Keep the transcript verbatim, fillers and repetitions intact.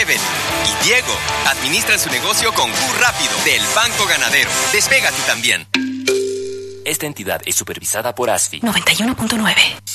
Evelyn y Diego administran su negocio con Q Rápido del Banco Ganadero. Despega tú también. Esta entidad es supervisada por A S F I. noventa y uno punto nueve.